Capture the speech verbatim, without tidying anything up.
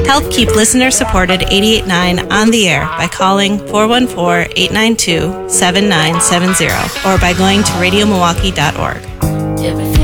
Help keep listener-supported eighty-eight point nine on the air by calling four one four, eight nine two, seven nine seven zero or by going to radio milwaukee dot org.